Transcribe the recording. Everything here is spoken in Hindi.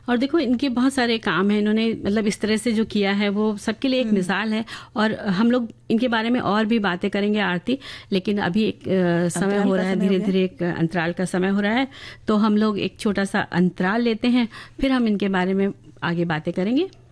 और देखो इनके बहुत सारे काम हैं, इन्होंने मतलब इस तरह से जो किया है वो सबके लिए एक मिसाल है। और हम लोग इनके बारे में और भी बातें करेंगे आरती, लेकिन अभी एक समय हो रहा है, धीरे धीरे एक अंतराल का समय हो रहा है, तो हम लोग एक छोटा सा अंतराल लेते हैं, फिर हम इनके बारे में आगे बातें करेंगे।